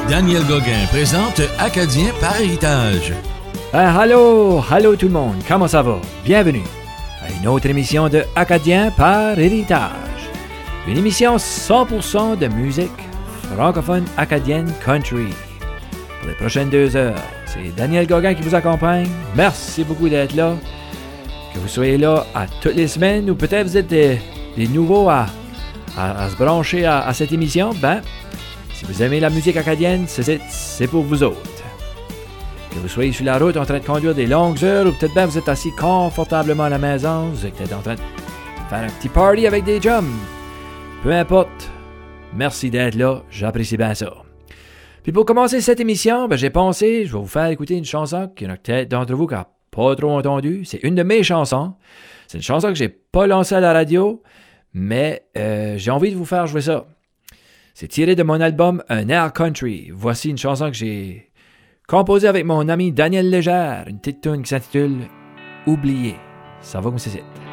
Daniel Gauguin présente Acadien par héritage. Allô tout le monde, comment ça va? Bienvenue à une autre émission de Acadien par héritage. Une émission 100% de musique francophone acadienne country. Pour les prochaines 2 heures, c'est Daniel Gauguin qui vous accompagne. Merci beaucoup d'être là. Que vous soyez là à toutes les semaines ou peut-être vous êtes des nouveaux à se brancher à cette émission. Si vous aimez la musique acadienne, c'est pour vous autres. Que vous soyez sur la route en train de conduire des longues heures ou peut-être bien vous êtes assis confortablement à la maison, vous êtes peut-être en train de faire un petit party avec des chums. Peu importe, merci d'être là, j'apprécie bien ça. Puis pour commencer cette émission, j'ai pensé, je vais vous faire écouter une chanson qu'il y en a peut-être d'entre vous qui n'ont pas trop entendu. C'est une de mes chansons. C'est une chanson que j'ai pas lancée à la radio, mais j'ai envie de vous faire jouer ça. C'est tiré de mon album Un air country. Voici une chanson que j'ai composée avec mon ami Daniel Légère, une petite tune qui s'intitule Oublié. Ça va comme c'est.